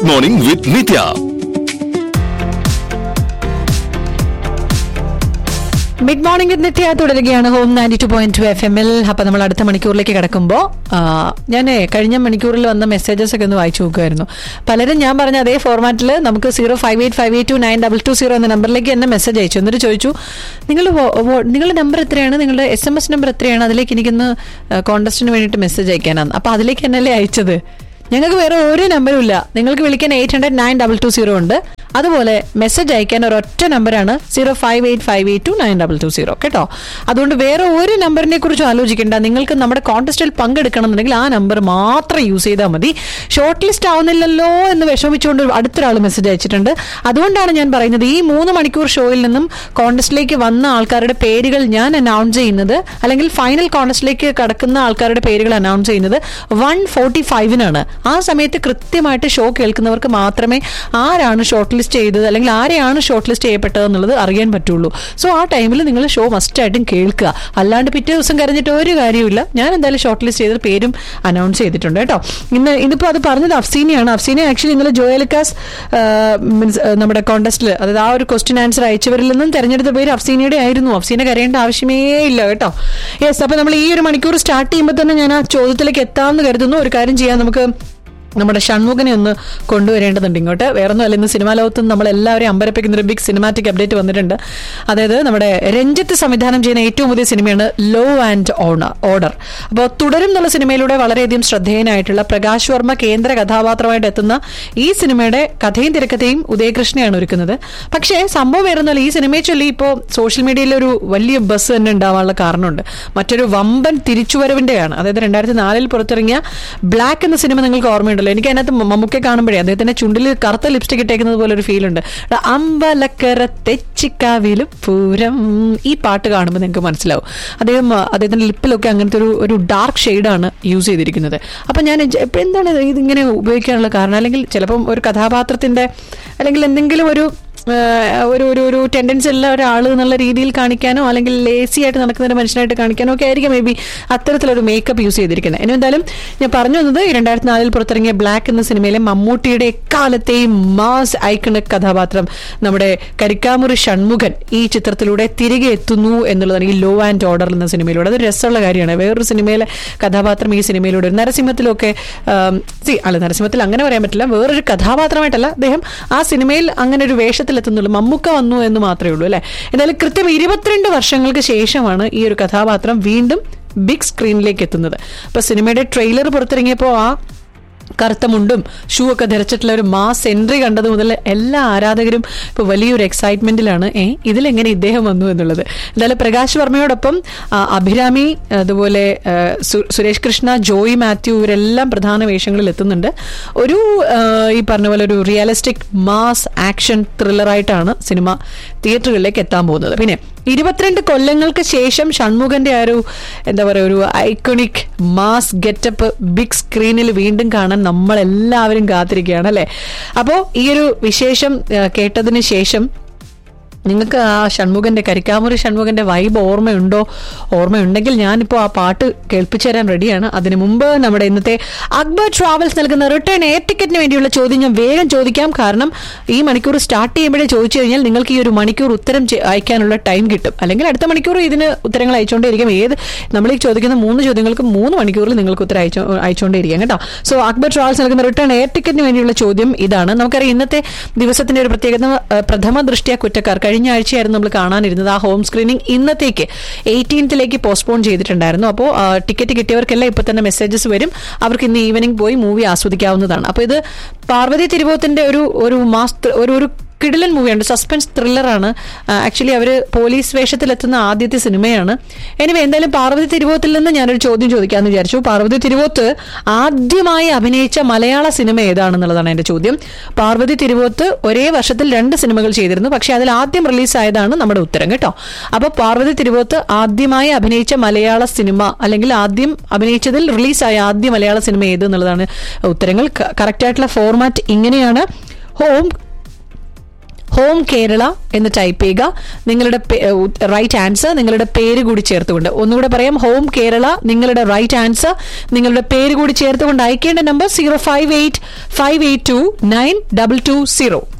Morning വിത്ത് നിത്യ. Mid morning വിത്ത് നിത്യ തുടരുകയാണ് home 92.2 FM-ൽ. അപ്പൊ നമ്മൾ അടുത്ത മണിക്കൂറിലേക്ക് കിടക്കുമ്പോൾ ഞാൻ കഴിഞ്ഞ മണിക്കൂറിൽ വന്ന മെസ്സേജസ് ഒക്കെ ഒന്ന് വായിച്ചു നോക്കുമായിരുന്നു. പലരും ഞാൻ പറഞ്ഞ അതേ ഫോർമാറ്റിൽ നമുക്ക് 058582922 എന്ന നമ്പറിലേക്ക് എന്നെ മെസ്സേജ് അയച്ചു. എന്നിട്ട് ചോദിച്ചു, നിങ്ങളുടെ നമ്പർ എത്രയാണ്, നിങ്ങളുടെ SMS നമ്പർ എത്രയാണ്, അതിലേക്ക് എനിക്കൊന്ന് കോൺടെസ്റ്റിന് വേണ്ടിയിട്ട് മെസ്സേജ് അയക്കാനാണ്. അപ്പൊ അതിലേക്ക് എന്നല്ലേ അയച്ചത്. ഞങ്ങൾക്ക് വേറെ ഒരു നമ്പറും ഇല്ല. നിങ്ങൾക്ക് വിളിക്കാൻ 800-9220 ഉണ്ട്. അതുപോലെ മെസ്സേജ് അയക്കാൻ ഒരൊറ്റ നമ്പറാണ് 058582922 കേട്ടോ. അതുകൊണ്ട് വേറെ ഒരു നമ്പറിനെ കുറിച്ചും ആലോചിക്കേണ്ട. നിങ്ങൾക്ക് നമ്മുടെ കോൺടെസ്റ്റിൽ പങ്കെടുക്കണം എന്നുണ്ടെങ്കിൽ ആ നമ്പർ മാത്രം യൂസ് ചെയ്താൽ മതി. ഷോർട്ട് ലിസ്റ്റ് ആവുന്നില്ലല്ലോ എന്ന് വിഷമിച്ചുകൊണ്ട് അടുത്തൊരാൾ മെസ്സേജ് അയച്ചിട്ടുണ്ട്. അതുകൊണ്ടാണ് ഞാൻ പറയുന്നത്, ഈ 3 മണിക്കൂർ ഷോയിൽ നിന്നും കോൺടെസ്റ്റിലേക്ക് വന്ന ആൾക്കാരുടെ പേരുകൾ ഞാൻ അനൗൺസ് ചെയ്യുന്നത്, അല്ലെങ്കിൽ ഫൈനൽ കോൺടെസ്റ്റിലേക്ക് കടക്കുന്ന ആൾക്കാരുടെ പേരുകൾ അനൗൺസ് ചെയ്യുന്നത് 1:45-നാണ്. ആ സമയത്ത് കൃത്യമായിട്ട് ഷോ കേൾക്കുന്നവർക്ക് മാത്രമേ ആരാണ് ഷോർട്ട് ലിസ്റ്റ് ചെയ്തത് അല്ലെങ്കിൽ ആരെയാണ് ഷോർട്ട് ലിസ്റ്റ് ചെയ്യപ്പെട്ടത് എന്നുള്ളത് അറിയാൻ പറ്റുള്ളൂ. സോ ആ ടൈമിൽ നിങ്ങൾ ഷോ മസ്റ്റായിട്ടും കേൾക്കുക. അല്ലാണ്ട് പിറ്റേ ദിവസം കരഞ്ഞിട്ട് ഒരു കാര്യമില്ല. ഞാൻ എന്തായാലും ഷോർട്ട് ലിസ്റ്റ് ചെയ്ത പേരും അനൗൺസ് ചെയ്തിട്ടുണ്ട് കേട്ടോ. ഇന്നിപ്പോൾ അത് പറഞ്ഞത് അഫ്സീനയാണ്. അഫ്സീന ആക്ച്വലി ഇന്നലെ ജോയലിക്കാസ് മീൻസ് നമ്മുടെ കോൺടെസ്റ്റിൽ, അതായത് ആ ഒരു ക്വസ്റ്റ്യൻ ആൻസർ അയച്ചവരിൽ നിന്നും തെരഞ്ഞെടുത്ത പേര് അഫ്സീനയുടെ ആയിരുന്നു. അഫ്സീന കരയേണ്ട ആവശ്യമേ ഇല്ല കേട്ടോ. യെസ്, അപ്പോൾ നമ്മൾ ഈ ഒരു മണിക്കൂർ സ്റ്റാർട്ട് ചെയ്യുമ്പോൾ തന്നെ ഞാൻ ആ ചോദ്യത്തിലേക്ക് എത്താമെന്ന് കരുതുന്നു. ഒരു കാര്യം ചെയ്യാം, നമുക്ക് നമ്മുടെ ഷൺമുഖനെ ഒന്ന് കൊണ്ടുവരേണ്ടതുണ്ട് ഇങ്ങോട്ട്. വേറൊന്നും അല്ല, ഇന്ന് സിനിമാ ലോകത്ത് നമ്മളെല്ലാവരെയും അമ്പരപ്പിക്കുന്ന ഒരു ബിഗ് സിനിമാറ്റിക് അപ്ഡേറ്റ് വന്നിട്ടുണ്ട്. അതായത് നമ്മുടെ രഞ്ജിത്ത് സംവിധാനം ചെയ്യുന്ന ഏറ്റവും പുതിയ സിനിമയാണ് ലോ ആൻഡ് ഓർഡർ. അപ്പോൾ തുടരും എന്നുള്ള സിനിമയിലൂടെ വളരെയധികം ശ്രദ്ധേയനായിട്ടുള്ള പ്രകാശ് വർമ്മ കേന്ദ്ര കഥാപാത്രമായിട്ട് എത്തുന്ന ഈ സിനിമയുടെ കഥയും തിരക്കഥയും ഉദയകൃഷ്ണയാണ് ഒരുക്കുന്നത്. പക്ഷേ സംഭവം വേറൊന്നുമല്ല, ഈ സിനിമയെ ചൊല്ലി ഇപ്പോൾ സോഷ്യൽ മീഡിയയിൽ ഒരു വലിയ ബസ് തന്നെ ഉണ്ടാവാനുള്ള കാരണമുണ്ട്. മറ്റൊരു വമ്പൻ തിരിച്ചുവരവിന്റെയാണ്. അതായത് 2004 പുറത്തിറങ്ങിയ ബ്ലാക്ക് എന്ന സിനിമ നിങ്ങൾക്ക് ഓർമ്മയുണ്ടല്ലോ. എനിക്ക് അതിനകത്ത് മമ്മൂക്കെ കാണുമ്പോഴേ അദ്ദേഹത്തിന്റെ ചുണ്ടിൽ കറുത്ത ലിപ്സ്റ്റിക് ഇട്ടേക്കുന്നത് പോലെ ഒരു ഫീൽ ഉണ്ട്. അമ്പലക്കര തെച്ചിക്കാവിലും പൂരം, ഈ പാട്ട് കാണുമ്പോൾ നിങ്ങൾക്ക് മനസ്സിലാവും. അദ്ദേഹത്തിന്റെ ലിപ്പിലൊക്കെ അങ്ങനത്തെ ഒരു ഡാർക്ക് ഷെയ്ഡാണ് യൂസ് ചെയ്തിരിക്കുന്നത്. അപ്പൊ ഞാൻ എന്താണ് ഇതിങ്ങനെ ഉപയോഗിക്കാനുള്ള കാരണം, അല്ലെങ്കിൽ ചിലപ്പം ഒരു കഥാപാത്രത്തിന്റെ അല്ലെങ്കിൽ എന്തെങ്കിലും ഒരു ടെൻഡൻസി ഉള്ള ഒരാൾ എന്നുള്ള രീതിയിൽ കാണിക്കാനോ അല്ലെങ്കിൽ ലേസി ആയിട്ട് നടക്കുന്ന ഒരു മനുഷ്യനായിട്ട് കാണിക്കാനോ ഒക്കെ ആയിരിക്കും മേ ബി അത്തരത്തിലൊരു മേക്കപ്പ് യൂസ് ചെയ്തിരിക്കുന്നത്. ഇനി എന്തായാലും ഞാൻ പറഞ്ഞു വന്നത്, 2004 പുറത്തിറങ്ങിയ ബ്ലാക്ക് എന്ന സിനിമയിലെ മമ്മൂട്ടിയുടെ എക്കാലത്തെയും മാസ് ഐക്കണിക് കഥാപാത്രം നമ്മുടെ കരിക്കാമുറി ഷൺമുഖൻ ഈ ചിത്രത്തിലൂടെ തിരികെ എത്തുന്നു എന്നുള്ളതാണ് ഈ ലോ ആൻഡ് ഓർഡർ എന്ന സിനിമയിലൂടെ. അതൊരു രസമുള്ള കാര്യമാണ്. വേറൊരു സിനിമയിലെ കഥാപാത്രം ഈ സിനിമയിലൂടെ നരസിംഹത്തിലൊക്കെ നരസിംഹത്തിൽ അങ്ങനെ പറയാൻ പറ്റില്ല, വേറൊരു കഥാപാത്രമായിട്ടല്ല, അദ്ദേഹം ആ സിനിമയിൽ അങ്ങനെ ഒരു വേഷത്തിൽ എത്തുന്നുള്ളൂ. മമ്മൂക്ക വന്നു എന്ന് മാത്രമേ ഉള്ളൂ അല്ലെ. എന്തായാലും കൃത്യം 22 വർഷങ്ങൾക്ക് ശേഷമാണ് ഈ ഒരു കഥാപാത്രം വീണ്ടും ബിഗ് സ്ക്രീനിലേക്ക് എത്തുന്നത്. അപ്പൊ സിനിമയുടെ ട്രെയിലർ പുറത്തിറങ്ങിയപ്പോൾ ആ കറുത്ത മുണ്ടും ഷൂ ഒക്കെ ധരിച്ചിട്ടുള്ള ഒരു മാസ് എൻട്രി കണ്ടത് മുതൽ എല്ലാ ആരാധകരും ഇപ്പോൾ വലിയൊരു എക്സൈറ്റ്മെന്റിലാണ്. ഇതിലെങ്ങനെ ഇദ്ദേഹം വന്നു എന്നുള്ളത്. എന്തായാലും പ്രകാശ് വർമ്മയോടൊപ്പം അഭിരാമി, അതുപോലെ സുരേഷ് കൃഷ്ണ, ജോയി മാത്യു, ഇവരെല്ലാം പ്രധാന വേഷങ്ങളിൽ എത്തുന്നുണ്ട്. ഒരു ഈ പറഞ്ഞ പോലെ ഒരു റിയലിസ്റ്റിക് മാസ് ആക്ഷൻ ത്രില്ലറായിട്ടാണ് സിനിമ തിയേറ്ററുകളിലേക്ക് എത്താൻ പോകുന്നത്. പിന്നെ 22 കൊല്ലങ്ങൾക്ക് ശേഷം ഷൺമുഖന്റെ ആ ഒരു എന്താ പറയുക ഒരു ഐക്കോണിക് മാസ് ഗെറ്റപ്പ് ബിഗ് സ്ക്രീനിൽ വീണ്ടും കാണാൻ നമ്മളെല്ലാവരും കാത്തിരിക്കുകയാണ് അല്ലേ. അപ്പോൾ ഈ ഒരു വിശേഷം കേട്ടതിന് ശേഷം നിങ്ങൾക്ക് ആ ഷൺമുഖന്റെ കരിക്കാമുറി ഷൺമുഖന്റെ വൈബ് ഓർമ്മയുണ്ടെങ്കിൽ ഞാനിപ്പോൾ ആ പാട്ട് കേൾപ്പിച്ചു തരാൻ റെഡിയാണ്. അതിനു മുമ്പ് നമ്മുടെ ഇന്നത്തെ അക്ബർ ട്രാവൽസ് നൽകുന്ന റിട്ടേൺ എയർ ടിക്കറ്റിന് വേണ്ടിയുള്ള ചോദ്യം ഞാൻ വേഗം ചോദിക്കാം. കാരണം ഈ മണിക്കൂർ സ്റ്റാർട്ട് ചെയ്യുമ്പോഴേ ചോദിച്ചു കഴിഞ്ഞാൽ നിങ്ങൾക്ക് ഈ ഒരു മണിക്കൂർ ഉത്തരം അയക്കാനുള്ള ടൈം കിട്ടും. അല്ലെങ്കിൽ അടുത്ത മണിക്കൂർ ഇതിന് ഉത്തരങ്ങൾ അയച്ചുകൊണ്ടേയിരിക്കും. നമ്മൾ ഈ ചോദിക്കുന്ന 3 ചോദ്യങ്ങൾക്ക് 3 മണിക്കൂറിൽ നിങ്ങൾക്ക് ഉത്തരം അയച്ചുകൊണ്ടേയിരിക്കാം കേട്ടോ. സോ അക്ബർ ട്രാവൽസ് നൽകുന്ന റിട്ടേൺ എയർ ടിക്കറ്റിന് വേണ്ടിയുള്ള ചോദ്യം ഇതാണ്. നമുക്കറിയാം ഇന്നത്തെ ദിവസത്തിന്റെ ഒരു പ്രത്യേകത, പ്രഥമ ദൃഷ്ട്യാ കുറ്റക്കാർ കഴിഞ്ഞ ആഴ്ചയായിരുന്നു നമ്മൾ കാണാനിരുന്നത്. ആ ഹോം സ്ക്രീനിങ് ഇന്നത്തേക്ക് 18th പോസ്റ്റ്പോൺ ചെയ്തിട്ടുണ്ടായിരുന്നു. അപ്പോൾ ടിക്കറ്റ് കിട്ടിയവർക്കെല്ലാം ഇപ്പൊ തന്നെ മെസ്സേജസ് വരും. അവർക്ക് ഇന്ന് ഈവനിങ് പോയി മൂവി ആസ്വദിക്കാവുന്നതാണ്. അപ്പോൾ ഇത് പാർവതി തിരുവോത്തിന്റെ ഒരു കിടിലൻ മൂവിയാണ്, സസ്പെൻസ് ത്രില്ലറാണ്. ആക്ച്വലി അവർ പോലീസ് വേഷത്തിലെത്തുന്ന ആദ്യത്തെ സിനിമയാണ്. എനിവേ എന്തായാലും പാർവതി തിരുവോത്തിൽ നിന്ന് ഞാനൊരു ചോദ്യം ചോദിക്കാമെന്ന് വിചാരിച്ചു. പാർവതി തിരുവോത്ത് ആദ്യമായി അഭിനയിച്ച മലയാള സിനിമ ഏതാണെന്നുള്ളതാണ് എന്റെ ചോദ്യം. പാർവതി തിരുവോത്ത് ഒരേ വർഷത്തിൽ 2 സിനിമകൾ ചെയ്തിരുന്നു. പക്ഷെ അതിൽ ആദ്യം റിലീസായതാണ് നമ്മുടെ ഉത്തരം കേട്ടോ. അപ്പൊ പാർവതി തിരുവോത്ത് ആദ്യമായി അഭിനയിച്ച മലയാള സിനിമ, അല്ലെങ്കിൽ ആദ്യം അഭിനയിച്ചതിൽ റിലീസായ ആദ്യ മലയാള സിനിമ ഏത് എന്നുള്ളതാണ് ഉത്തരങ്ങൾ. കറക്റ്റ് ആയിട്ടുള്ള ഫോർമാറ്റ് ഇങ്ങനെയാണ്. ഹോം കേരള എന്ന് ടൈപ്പ് ചെയ്യുക. നിങ്ങളുടെ റൈറ്റ് ആൻസർ നിങ്ങളുടെ പേര് കൂടി ചേർത്തുകൊണ്ട്, ഒന്നുകൂടെ പറയാം, ഹോം കേരള നിങ്ങളുടെ റൈറ്റ് ആൻസർ നിങ്ങളുടെ പേര് കൂടി ചേർത്തുകൊണ്ട് അയക്കേണ്ട നമ്പർ 05858292220.